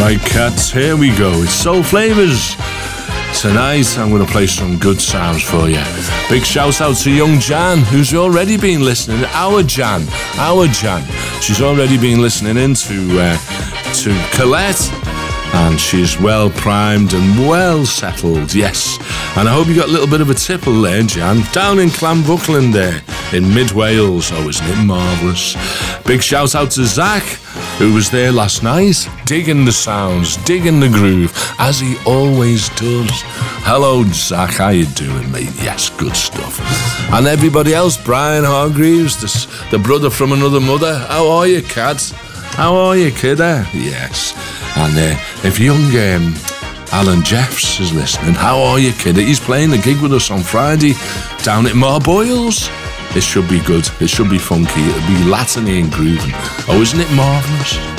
Right, cats, here we go. It's Soul Flavours. Tonight, I'm going to play some good sounds for you. Big shout out to young Jan, who's already been listening. Our Jan. She's already been listening in to Colette. And she's well primed and well settled, yes. And I hope you got a little bit of a tipple there, Jan. Down in Clanbuckland there, in mid-Wales. Oh, isn't it marvellous? Big shout out to Zach, who was there last night, digging the sounds, digging the groove, as he always does. Hello, Zach, how you doing, mate? Yes, good stuff. And everybody else, Brian Hargreaves, the brother from another mother. How are you, Cad? How are you, kidder? Yes. And if young Alan Jeffs is listening, how are you, kidder? He's playing the gig with us on Friday down at Marboyles. It should be good. It should be funky. It'll be Latiny and grooving. Oh, isn't it marvellous?